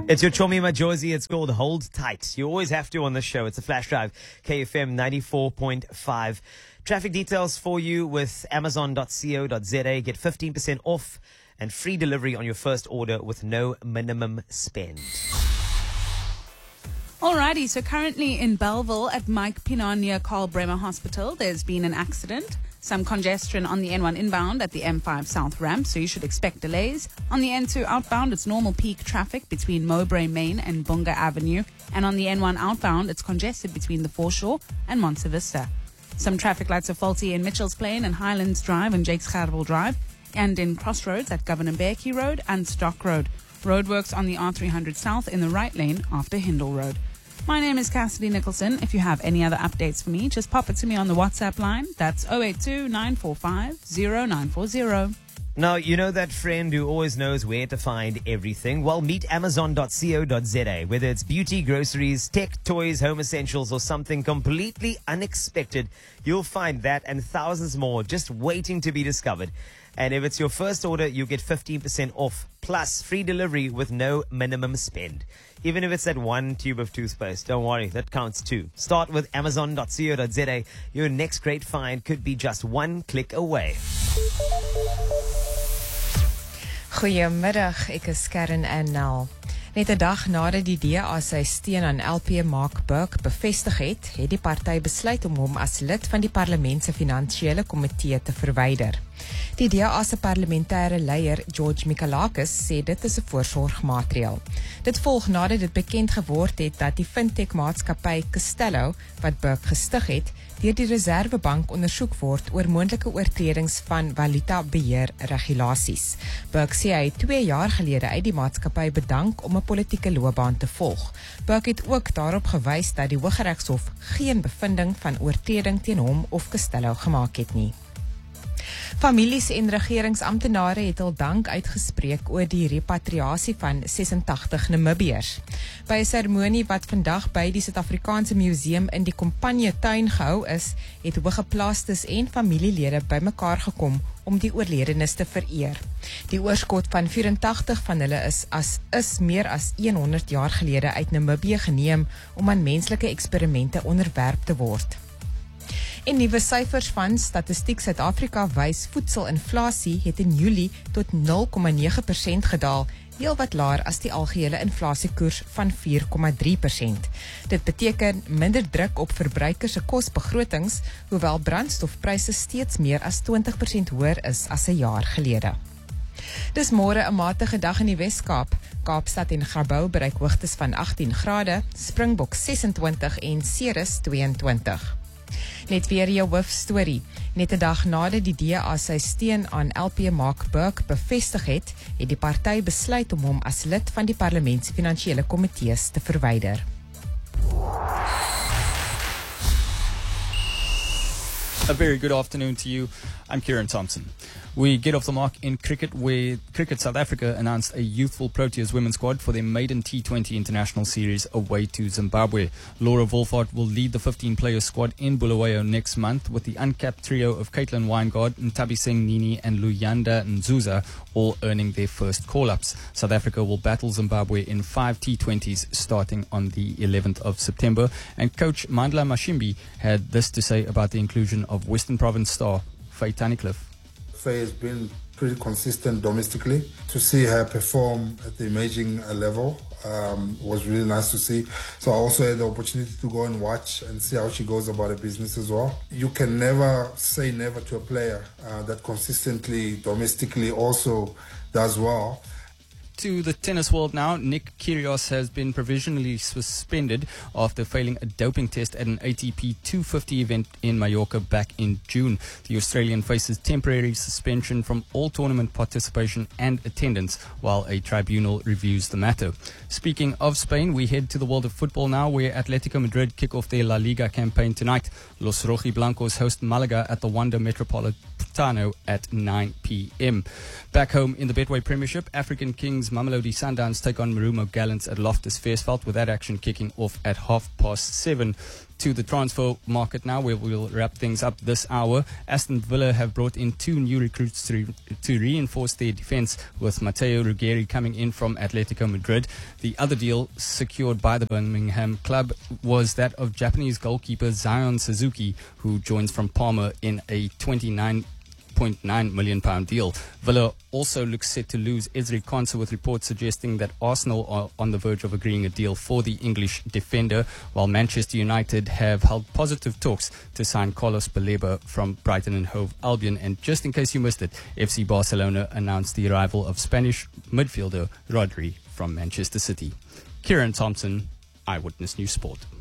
It's your Chomi Majosi. It's called Hold Tight. You always have to on this show. It's a flash drive. KFM 94.5. Traffic details for you with Amazon.co.za. Get 15% off and free delivery on your first order with no minimum spend. Alrighty, so currently in Belleville at Mike Pinon near Carl Bremer Hospital, there's been an accident. Some congestion on the N1 inbound at the M5 South ramp, so you should expect delays. On the N2 outbound, it's normal peak traffic between Mowbray Main and Bunga Avenue. And on the N1 outbound, it's congested between the Foreshore and Monte Vista. Some traffic lights are faulty in Mitchell's Plain and Highlands Drive and Jakes Gerwel Drive, and in Crossroads at Governor Mbeki Road and Stock Road. Roadworks on the R300 South in the right lane after Hindle Road. My name is Cassidy Nicholson. If you have any other updates for me, just pop it to me on the WhatsApp line. That's 082-945-0940. Now, you know that friend who always knows where to find everything? Well, meet Amazon.co.za. Whether it's beauty, groceries, tech, toys, home essentials, or something completely unexpected, you'll find that and thousands more just waiting to be discovered. And if it's your first order, you get 15% off plus free delivery with no minimum spend. Even if it's that one tube of toothpaste, don't worry, that counts too. Start with Amazon.co.za. Your next great find could be just one click away. Goeiemiddag, ek is Karen Annel. Net 'n dag nadat die DA sy steun aan LP Mark Burke bevestig het, het die party besluit om hom as lid van die parlement se finansiële komitee te verwyder. Die DA se parlementêre leier, George Mikalakis, sê dit is 'n voorsorgmaatreël. Dit volg nadat dit bekend geword het dat die fintech-maatskappy Castello, wat Burke gestig het, deur die Reservebank ondersoek word oor moontlike oortredings van valuta-beheer-regulasies. Burke sê hy 2 jaar gelede uit die maatskappy bedank om 'n politieke loopbaan te volg. Burke het ook daarop gewys dat die Hooggeregshof geen bevinding van oortreding teen hom of Castello gemaak het nie. Families en regeringsamptenare het hul dank uitgespreek oor die repatriasie van 86 Namibiërs. By 'n seremonie wat vandag by die Suid-Afrikaanse Museum in die Kompanje tuin gehou is, het hoëgeplaastes en familielede bymekaar gekom om die oorledenes te vereer. Die oorskot van 84 van hulle is meer as 100 jaar gelede uit Namibië geneem om aan menslike eksperimente onderwerp te word. En nuwe syfers van Statistiek Suid-Afrika wys voedselinflasie het in Julie tot 0,9% gedaal, heel wat laer as die algehele inflasiekoers van 4,3%. Dit beteken minder druk op verbruikers se kosbegrotings, hoewel brandstofpryse steeds meer as 20% hoër is as 'n jaar gelede. Dis môre 'n matige dag in die Wes-Kaap. Kaapstad en Grabouw bereik hoogtes van 18 grade, Springbok 26 en Ceres 22. Net weer jou hoofstorie. Net 'n dag nadat die DA sy steun aan LP Mark Burke bevestig het, het die party besluit om hom as lid van die parlement se finansiële komitees te verwyder. A very good afternoon to you. I'm Kieran Thompson. We get off the mark in cricket, where Cricket South Africa announced a youthful Proteas women's squad for their maiden T20 international series away to Zimbabwe. Laura Wolfhard will lead the 15-player squad in Bulawayo next month, with the uncapped trio of Caitlin Weingard, Ntabiseng Nini and Luyanda Nzuza all earning their first call-ups. South Africa will battle Zimbabwe in 5 T20s starting on the 11th of September. And coach Mandla Mashimbi had this to say about the inclusion of Western Province star Faye Tunnicliffe. Faye has been pretty consistent domestically. To see her perform at the emerging level was really nice to see. So I also had the opportunity to go and watch and see how she goes about her business as well. You can never say never to a player that consistently domestically also does well. To the tennis world now, Nick Kyrgios has been provisionally suspended after failing a doping test at an ATP 250 event in Mallorca back in June. The Australian faces temporary suspension from all tournament participation and attendance while a tribunal reviews the matter. Speaking of Spain, we head to the world of football now, where Atletico Madrid kick off their La Liga campaign tonight. Los Rojiblancos host Malaga at the Wanda Metropolitano at 9 p.m. Back home in the Betway Premiership, African Kings Mamelodi Sundowns take on Marumo Gallants at Loftus Versfeld, with that action kicking off at 7:30. To the transfer market now, where we'll wrap things up this hour. Aston Villa have brought in 2 new recruits to reinforce their defence, with Matteo Ruggeri coming in from Atletico Madrid. The other deal secured by the Birmingham club was that of Japanese goalkeeper Zion Suzuki, who joins from Parma in a £29.9 million deal. Villa also looks set to lose Ezri Konsa, with reports suggesting that Arsenal are on the verge of agreeing a deal for the English defender, while Manchester United have held positive talks to sign Carlos Baleba from Brighton and Hove Albion. And just in case you missed it, FC Barcelona announced the arrival of Spanish midfielder Rodri from Manchester City. Kieran Thompson, Eyewitness News Sport.